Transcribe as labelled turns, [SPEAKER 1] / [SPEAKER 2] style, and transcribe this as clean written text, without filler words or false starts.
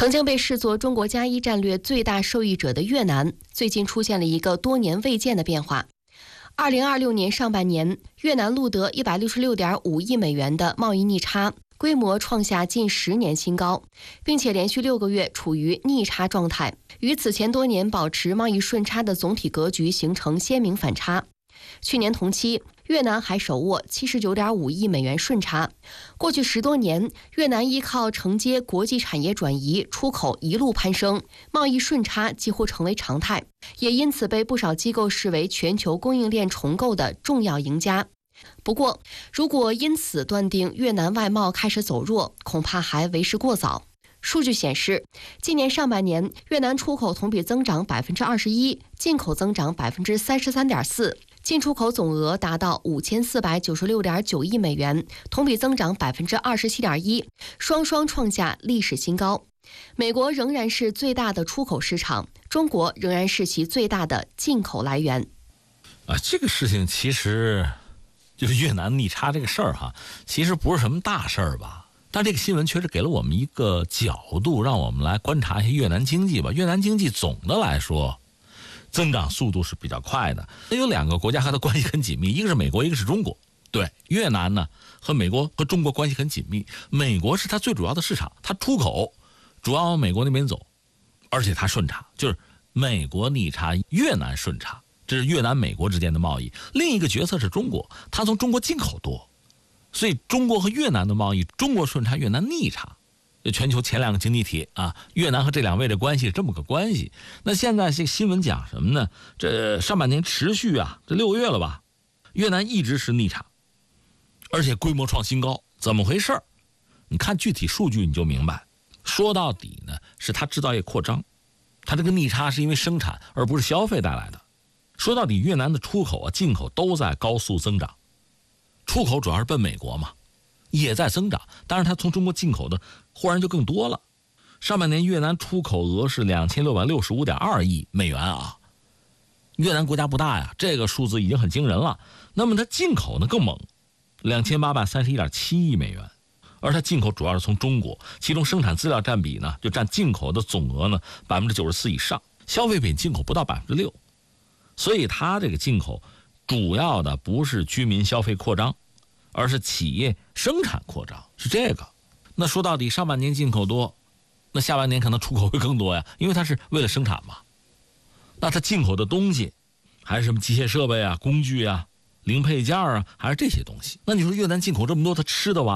[SPEAKER 1] 曾经被视作中国加一战略最大受益者的越南，最近出现了一个多年未见的变化。2026年上半年，越南录得166.5亿美元的贸易逆差，规模创下近10年新高，并且连续6个月处于逆差状态，与此前多年保持贸易顺差的总体格局形成鲜明反差。去年同期，越南还手握79.5亿美元顺差。过去10多年，越南依靠承接国际产业转移，出口一路攀升，贸易顺差几乎成为常态，也因此被不少机构视为全球供应链重构的重要赢家。不过，如果因此断定越南外贸开始走弱，恐怕还为时过早。数据显示，今年上半年越南出口同比增长21%，进口增长33.4%，进出口总额达到5496.9亿美元，同比增长27.1%，双双创下历史新高。美国仍然是最大的出口市场，中国仍然是其最大的进口来源。
[SPEAKER 2] 这个事情其实就是越南逆差这个事儿其实不是什么大事儿吧。但这个新闻确实给了我们一个角度，让我们来观察一下越南经济吧。越南经济总的来说增长速度是比较快的，有2个国家和它关系很紧密，一个是美国，一个是中国。对，越南呢和美国和中国关系很紧密，美国是它最主要的市场，它出口主要往美国那边走，而且它顺差，就是美国逆差，越南顺差，这是越南美国之间的贸易。另一个角色是中国，它从中国进口多，所以中国和越南的贸易，中国顺差，越南逆差。全球前2个经济体越南和这2位的关系是这么个关系。那现在这新闻讲什么呢？这上半年持续这6个月了吧，越南一直是逆差，而且规模创新高，怎么回事？你看具体数据你就明白。说到底呢，是它制造业扩张，它这个逆差是因为生产而不是消费带来的。说到底，越南的出口进口都在高速增长，出口主要是奔美国嘛，也在增长，当然它从中国进口的忽然就更多了。上半年越南出口额是2665.2亿美元越南国家不大呀，这个数字已经很惊人了。那么它进口呢更猛，2831.7亿美元，而它进口主要是从中国，其中生产资料占比呢就占进口的总额呢94%以上，消费品进口不到6%，所以它这个进口主要的不是居民消费扩张，而是企业生产扩张，是这个。那说到底，上半年进口多，那下半年可能出口会更多呀，因为它是为了生产嘛。那它进口的东西还是什么机械设备工具零配件还是这些东西。那你说越南进口这么多，它吃得完